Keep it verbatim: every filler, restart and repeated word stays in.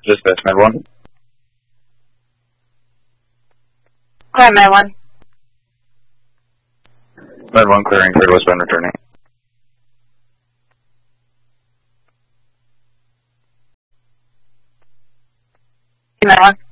Dispatch Med one. Hi, Med one. Med one clearing, cleared westbound returning. Med one.